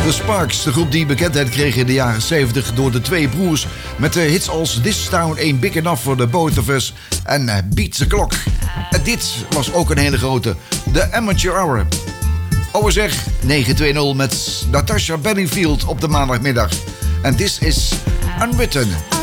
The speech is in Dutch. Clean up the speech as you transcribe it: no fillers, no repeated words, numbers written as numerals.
The Sparks, de groep die bekendheid kreeg in de jaren 70 door de twee broers met de hits als This Town Ain't Big Enough for the Both of Us en Beat the Clock. En dit was ook een hele grote, The Amateur Hour. Zeg 920 met Natasha Bedingfield op de maandagmiddag. En this is Unwritten.